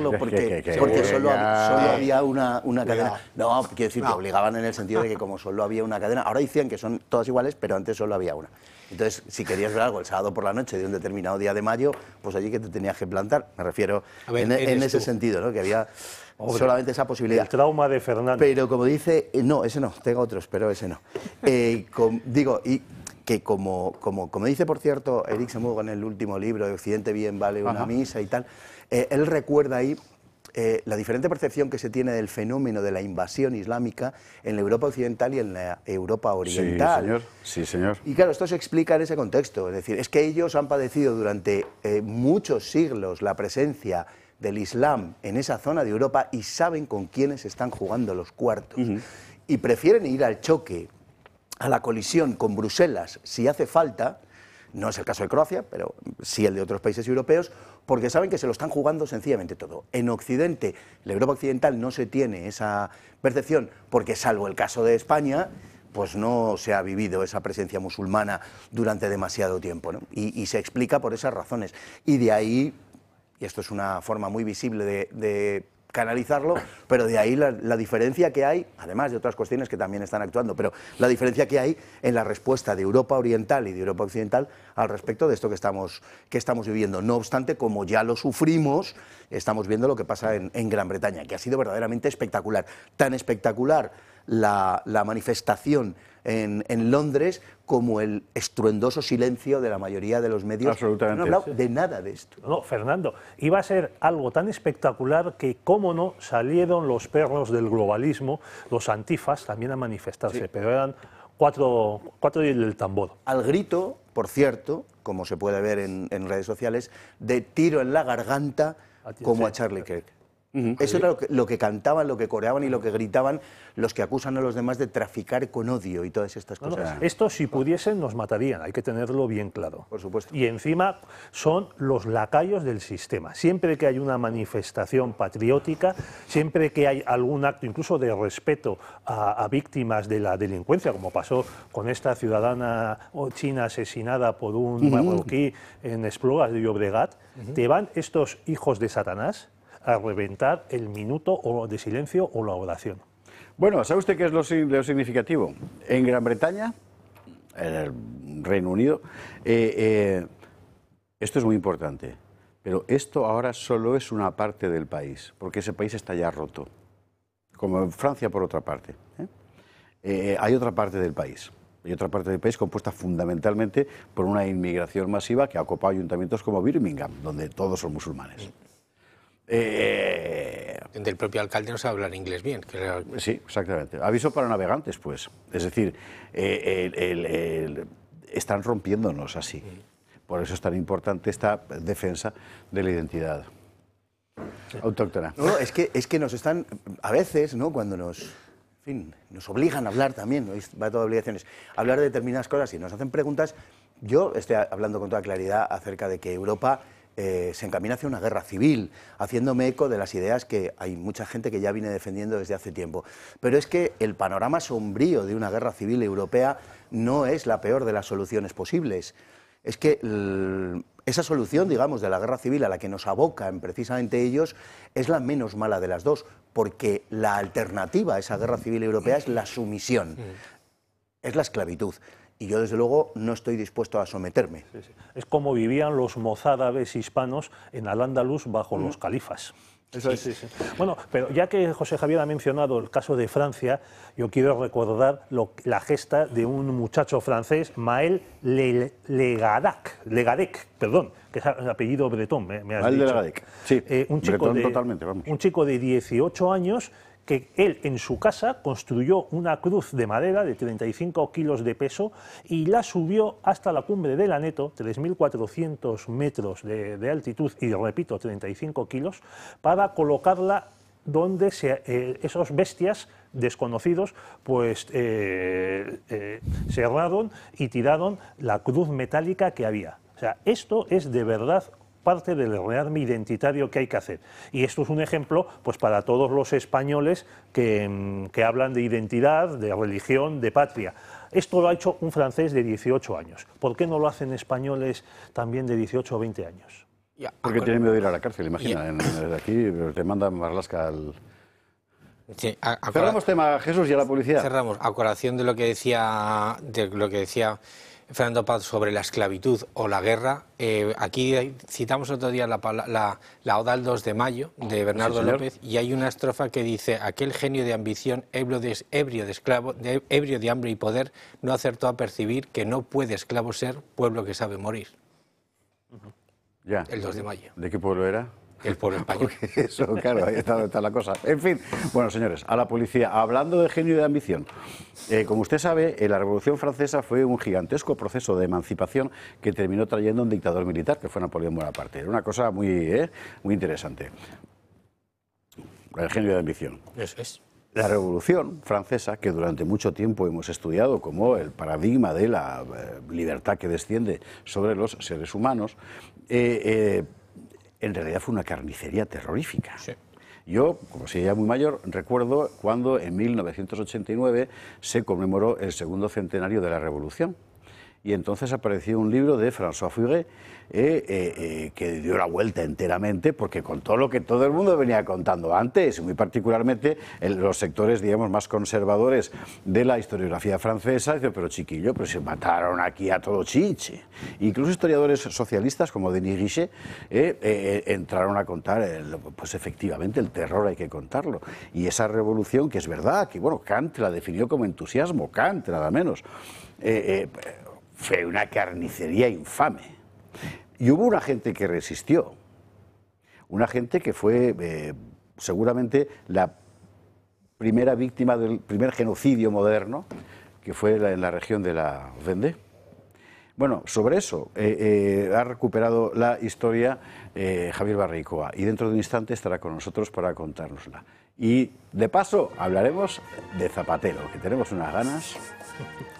hacerlo porque solo había una cadena. No, quiero decir, que obligaban en el sentido de que como solo había una cadena, ahora dicen que son todas iguales, pero antes solo había una. Entonces, si querías ver algo el sábado por la noche de un determinado día de mayo, pues allí que te tenías que plantar. Me refiero en ese sentido, ¿no? Que había solamente esa posibilidad. El trauma de Fernando. Pero como dice, no, ese no, tengo otros, pero ese no. Digo, y que como dice, por cierto, Eric Zemmour en el último libro, de Occidente bien vale una misa y tal, él recuerda ahí la diferente percepción que se tiene del fenómeno de la invasión islámica en la Europa occidental y en la Europa oriental. Sí, señor. Sí, señor. Y claro, esto se explica en ese contexto. Es decir, es que ellos han padecido durante muchos siglos la presencia del Islam en esa zona de Europa y saben con quiénes están jugando los cuartos. Y prefieren ir al choque, a la colisión con Bruselas, si hace falta. No es el caso de Croacia, pero sí el de otros países europeos, porque saben que se lo están jugando sencillamente todo. En Occidente, la Europa occidental no se tiene esa percepción, porque salvo el caso de España, pues no se ha vivido esa presencia musulmana durante demasiado tiempo, ¿no? Y se explica por esas razones. Y de ahí, y esto es una forma muy visible de canalizarlo, pero de ahí la diferencia que hay, además de otras cuestiones que también están actuando, pero la diferencia que hay en la respuesta de Europa Oriental y de Europa Occidental al respecto de esto que estamos viviendo. No obstante, como ya lo sufrimos, estamos viendo lo que pasa en Gran Bretaña, que ha sido verdaderamente espectacular. Tan espectacular la manifestación en Londres como el estruendoso silencio de la mayoría de los medios. Absolutamente. No han hablado de nada de esto. No, Fernando, iba a ser algo tan espectacular que, cómo no, salieron los perros del globalismo, los antifas, también a manifestarse, pero eran cuatro del tambor. Al grito, por cierto, como se puede ver en redes sociales, de tiro en la garganta como a Charlie Kirk. Eso era lo que cantaban, lo que coreaban y lo que gritaban los que acusan a los demás de traficar con odio y todas estas cosas. Esto, si pudiesen, nos matarían, hay que tenerlo bien claro. Por supuesto. Y encima son los lacayos del sistema. Siempre que hay una manifestación patriótica, siempre que hay algún acto incluso de respeto a víctimas de la delincuencia, como pasó con esta ciudadana china asesinada por un marroquí en Esplugas de Llobregat, te van estos hijos de Satanás a reventar el minuto de silencio o la oración. Bueno, ¿sabe usted qué es lo significativo? En Gran Bretaña, en el Reino Unido, esto es muy importante, pero esto ahora solo es una parte del país, porque ese país está ya roto, como en Francia por otra parte. Hay otra parte del país. Hay otra parte del país compuesta fundamentalmente por una inmigración masiva que ha ocupado ayuntamientos como Birmingham, donde todos son musulmanes. Del propio alcalde no sabe hablar inglés bien. Sí, exactamente. Aviso para navegantes, pues. Es decir, están rompiéndonos así. Por eso es tan importante esta defensa de la identidad autóctona. No, es que nos están, a veces, ¿no?, cuando nos obligan a hablar también, ¿no?, va todo de obligaciones, hablar de determinadas cosas y nos hacen preguntas. Yo estoy hablando con toda claridad acerca de que Europa se encamina hacia una guerra civil, haciéndome eco de las ideas que hay mucha gente que ya viene defendiendo desde hace tiempo. Pero es que el panorama sombrío de una guerra civil europea no es la peor de las soluciones posibles. Es que esa solución, digamos, de la guerra civil a la que nos abocan precisamente ellos es la menos mala de las dos, porque la alternativa a esa guerra civil europea es la sumisión, es la esclavitud. Y yo, desde luego, no estoy dispuesto a someterme. Sí, sí. Es como vivían los mozárabes hispanos en Al-Ándalus bajo los califas. Eso es. Sí, sí. Bueno, pero ya que José Javier ha mencionado el caso de Francia, yo quiero recordar la gesta de un muchacho francés, Maël Legadec, perdón, que es el apellido bretón, me has dicho. Legadec, sí, bretón totalmente, vamos. Un chico de 18 años que él en su casa construyó una cruz de madera de 35 kilos de peso y la subió hasta la cumbre del Aneto, 3.400 metros de altitud y, repito, 35 kilos, para colocarla donde esos bestias desconocidos pues cerraron y tiraron la cruz metálica que había. O sea, esto es de verdad parte del rearme identitario que hay que hacer. Y esto es un ejemplo pues, para todos los españoles que hablan de identidad, de religión, de patria. Esto lo ha hecho un francés de 18 años. ¿Por qué no lo hacen españoles también de 18 o 20 años? Porque tienen miedo de ir a la cárcel, imagina. Aquí te mandan Marlaska al... Sí, Cerramos tema, Jesús, y a la policía. Cerramos. A colación de lo que decía Fernando Paz sobre la esclavitud o la guerra, aquí citamos otro día la Oda al 2 de mayo de Bernardo López, y hay una estrofa que dice: aquel genio de ambición, ebrio de hambre y poder, no acertó a percibir que no puede esclavo ser pueblo que sabe morir. Ya. El 2 de mayo. ¿De qué pueblo era? El pueblo español. Porque eso, claro, ahí está la cosa. En fin, bueno, señores, a la policía. Hablando de genio y de ambición, como usted sabe, la Revolución Francesa fue un gigantesco proceso de emancipación que terminó trayendo un dictador militar, que fue Napoleón Bonaparte. Era una cosa muy interesante. El genio de ambición. Eso es. La Revolución Francesa, que durante mucho tiempo hemos estudiado como el paradigma de la libertad que desciende sobre los seres humanos, en realidad fue una carnicería terrorífica. Sí. Yo, como soy ya muy mayor, recuerdo cuando en 1989 se conmemoró el segundo centenario de la Revolución. Y entonces apareció un libro de François Furet que dio la vuelta enteramente, porque contó lo que todo el mundo venía contando antes, muy particularmente los sectores, digamos, más conservadores de la historiografía francesa. Dice, pero chiquillo, pues se mataron aquí a todo chiche. Incluso historiadores socialistas como Denis Guichet entraron a contar, pues efectivamente, el terror hay que contarlo. Y esa revolución, que es verdad, que bueno, Kant la definió como entusiasmo, Kant nada menos, fue una carnicería infame. Y hubo una gente que resistió, una gente que fue seguramente la primera víctima del primer genocidio moderno, que fue en la región de la Vendée. Bueno, sobre eso ha recuperado la historia Javier Barreikoa, y dentro de un instante estará con nosotros para contárnosla. Y de paso hablaremos de Zapatero, que tenemos unas ganas.